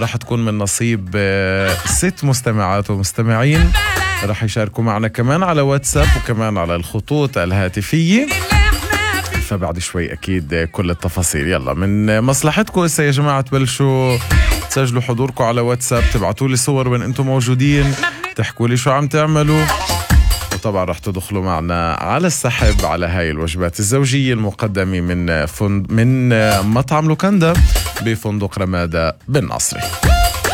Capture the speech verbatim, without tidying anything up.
رح تكون من نصيب ست مستمعات ومستمعين رح يشاركوا معنا كمان على واتساب وكمان على الخطوط الهاتفية. فبعد شوي أكيد كل التفاصيل. يلا من مصلحتكم هسه يا جماعة تبلشوا تسجلوا حضوركم على واتساب، تبعتوا لي صور وين أنتم موجودين، تحكوا لي شو عم تعملوا، وطبعا رح تدخلوا معنا على السحب على هاي الوجبات الزوجية المقدمة من فند من مطعم لوكاندا بفندق رمادة بالناصري.